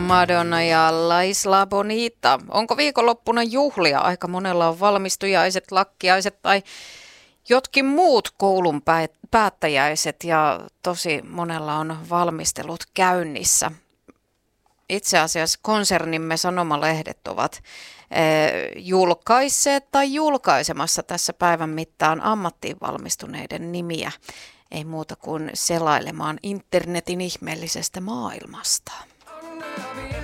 Madonna ja La Isla Bonita. Onko viikonloppuna juhlia? Aika monella on valmistujaiset, lakkiaiset tai jotkin muut koulun päättäjäiset ja tosi monella on valmistelut käynnissä. Itse asiassa konsernimme sanomalehdet ovat julkaisseet tai julkaisemassa tässä päivän mittaan ammattiin valmistuneiden nimiä. Ei muuta kuin selailemaan internetin ihmeellisestä maailmasta.